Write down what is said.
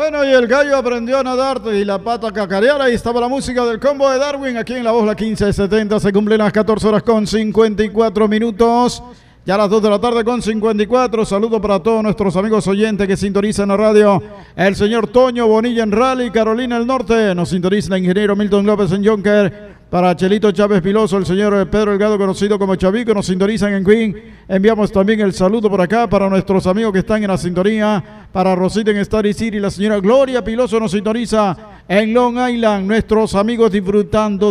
Bueno, y el gallo aprendió a nadar y la pata a cacarear. Ahí estaba la música del combo de Darwin. Aquí en La Voz, la 1570. Se cumplen las 14 horas con 54 minutos. Ya a las 2 de la tarde con 54. Saludo para todos nuestros amigos oyentes que sintonizan la radio. El señor Toño Bonilla en Raleigh, Carolina del Norte. Nos sintoniza el ingeniero Milton López en Jonker. Para Chelito Chávez Piloso, el señor Pedro Delgado, conocido como Chavico, nos sintonizan en Queen. Enviamos también el saludo por acá para nuestros amigos que están en la sintonía. Para Rosita en Starry City, la señora Gloria Piloso nos sintoniza en Long Island. Nuestros amigos disfrutando